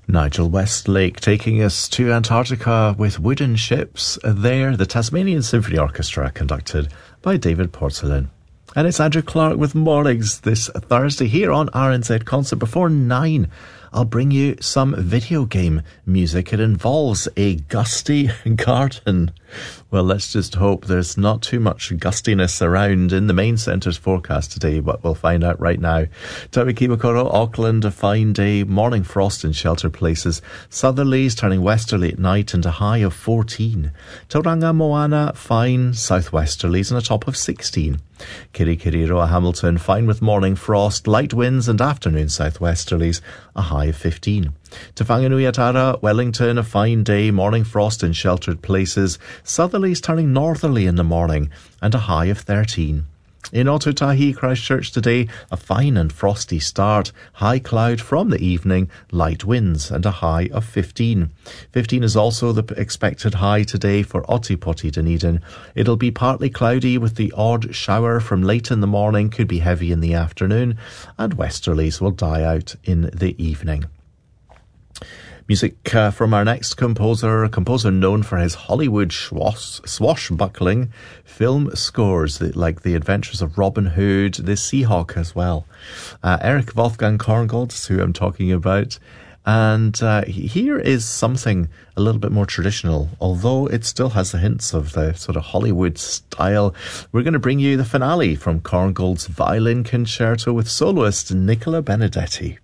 Nigel Westlake taking us to Antarctica with wooden ships. There, the Tasmanian Symphony Orchestra, conducted by David Porcelain. And it's Andrew Clark with Mornings this Thursday here on RNZ Concert. Before 9, I'll bring you some video game music. It involves a gusty garden. Well, let's just hope there's not too much gustiness around in the main centre's forecast today, but we'll find out right now. Tawikimakoro, Auckland, a fine day, morning frost in sheltered places. Southerlies turning westerly at night and a high of 14. Tauranga, Moana, fine, southwesterlies and a top of 16. Kirikiriroa, Hamilton, fine with morning frost, light winds and afternoon southwesterlies, a high of 15. Te Whanganui-a-Tara, Wellington, a fine day, morning frost in sheltered places, southerlies turning northerly in the morning and a high of 13. In Ōtautahi, Christchurch today, a fine and frosty start, high cloud from the evening, light winds and a high of 15. 15 is also the expected high today for Ōtepoti, Dunedin. It'll be partly cloudy with the odd shower from late in the morning, could be heavy in the afternoon, and westerlies will die out in the evening. Music from our next composer, a composer known for his Hollywood swashbuckling film scores, like The Adventures of Robin Hood, The Seahawk as well. Eric Wolfgang Korngold, who I'm talking about. And here is something a little bit more traditional, although it still has the hints of the sort of Hollywood style. We're going to bring you the finale from Korngold's Violin Concerto with soloist Nicola Benedetti.